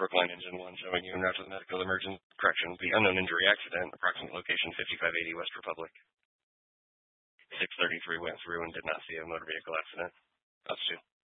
Brookline Engine 1 showing you en route to the medical emergency correction. The unknown injury accident, approximate location 5580 West Republic. 633 went through and did not see a motor vehicle accident. Us 2.